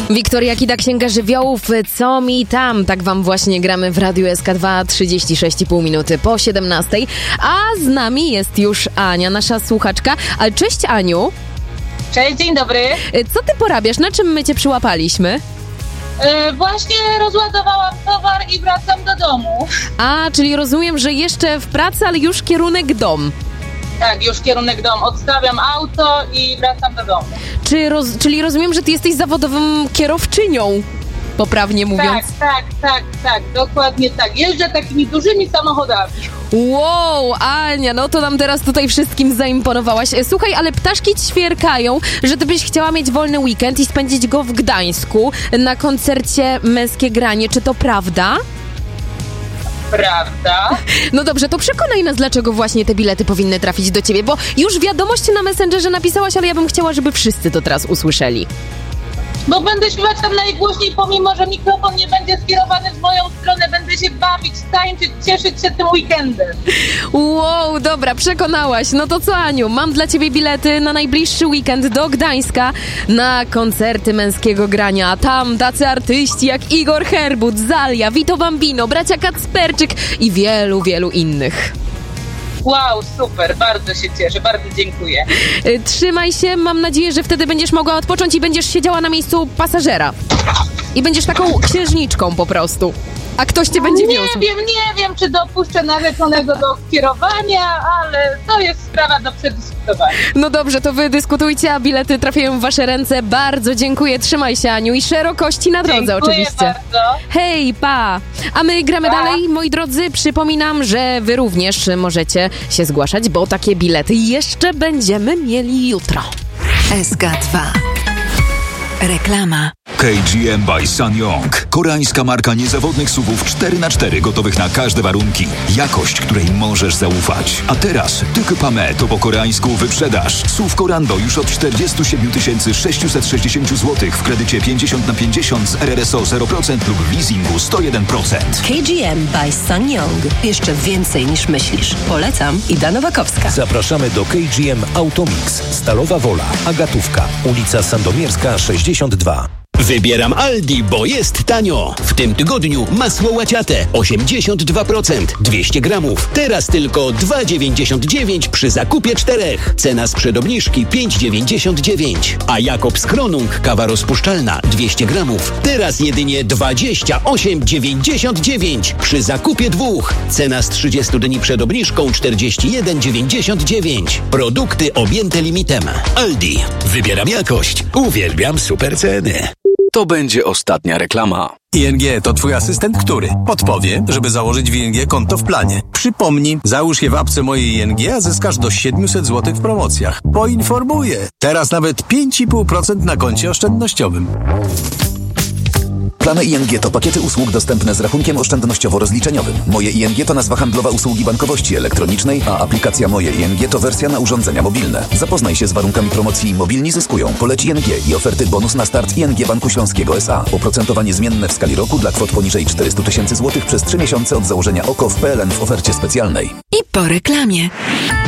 Wiktoria Kida, Księga Żywiołów, co mi tam? Tak wam właśnie gramy w Radiu SK2, 36,5 minuty po 17. A z nami jest już Ania, nasza słuchaczka. Ale cześć, Aniu. Cześć, dzień dobry. Co ty porabiasz? Na czym my cię przyłapaliśmy? Właśnie rozładowałam towar i wracam do domu. A, czyli rozumiem, że jeszcze w pracy, ale już kierunek dom. Tak, już kierunek dom. Odstawiam auto i wracam do domu. Czyli rozumiem, że ty jesteś zawodową kierowczynią, poprawnie mówiąc. Tak, dokładnie tak. Jeżdżę takimi dużymi samochodami. Wow, Ania, no to nam teraz tutaj wszystkim zaimponowałaś. Słuchaj, ale ptaszki ćwierkają, że ty byś chciała mieć wolny weekend i spędzić go w Gdańsku na koncercie Męskie Granie. Czy to prawda? Prawda. No dobrze, to przekonaj nas, dlaczego właśnie te bilety powinny trafić do ciebie, bo już wiadomość na Messengerze napisałaś, ale ja bym chciała, żeby wszyscy to teraz usłyszeli. Bo będę śpiewać tam najgłośniej, pomimo że mikrofon nie będzie skierowany w moją stronę, będę się bawić, tańczyć, cieszyć się tym weekendem. Wow, dobra, przekonałaś. No to co, Aniu, mam dla ciebie bilety na najbliższy weekend do Gdańska na koncerty Męskiego Grania. A tam tacy artyści jak Igor Herbut, Zalia, Vito Bambino, bracia Kacperczyk i wielu, wielu innych. Wow, super, bardzo się cieszę, bardzo dziękuję. Trzymaj się, mam nadzieję, że wtedy będziesz mogła odpocząć i będziesz siedziała na miejscu pasażera. I będziesz taką księżniczką po prostu. A ktoś cię będzie wiózł. Nie wiem, czy dopuszczę narzeczonego do kierowania, ale to jest sprawa do przedyskutowania. No dobrze, to wy dyskutujcie, a bilety trafiają w wasze ręce. Bardzo dziękuję, trzymaj się, Aniu, i szerokości na drodze. Dziękuję oczywiście. Bardzo. Hej, pa! A my gramy Pa. dalej, moi drodzy. Przypominam, że wy również możecie się zgłaszać, bo takie bilety jeszcze będziemy mieli jutro. SK2. Reklama. KGM by SsangYong. Koreańska marka niezawodnych SUV-ów 4x4 gotowych na każde warunki. Jakość, której możesz zaufać. A teraz Tykpame to po koreańsku wyprzedaż. SUV Korando już od 47 660 zł w kredycie 50/50 z RRSO 0% lub w leasingu 101%. KGM by SsangYong. Jeszcze więcej niż myślisz. Polecam. Ida Nowakowska. Zapraszamy do KGM Automix. Stalowa Wola, Agatówka, ulica Sandomierska 62. Wybieram Aldi, bo jest tanio. W tym tygodniu masło łaciate 82%, 200 gramów. Teraz tylko 2,99 przy zakupie 4. Cena sprzed obniżki 5,99. A Jakobs Kronung kawa rozpuszczalna 200 gramów. Teraz jedynie 28,99 przy zakupie 2. Cena z 30 dni przed obniżką 41,99. Produkty objęte limitem. Aldi. Wybieram jakość. Uwielbiam super ceny. To będzie ostatnia reklama. ING to twój asystent, który podpowie, żeby założyć w ING konto w planie. Przypomni, załóż je w apce mojej ING, a zyskasz do 700 zł w promocjach. Poinformuję. Teraz nawet 5,5% na koncie oszczędnościowym. Plany ING to pakiety usług dostępne z rachunkiem oszczędnościowo-rozliczeniowym. Moje ING to nazwa handlowa usługi bankowości elektronicznej, a aplikacja Moje ING to wersja na urządzenia mobilne. Zapoznaj się z warunkami promocji Mobilni zyskują. Poleć ING i oferty bonus na start ING Banku Śląskiego S.A. Oprocentowanie zmienne w skali roku dla kwot poniżej 400 000 zł przez 3 miesiące od założenia OKO w PLN w ofercie specjalnej. I po reklamie.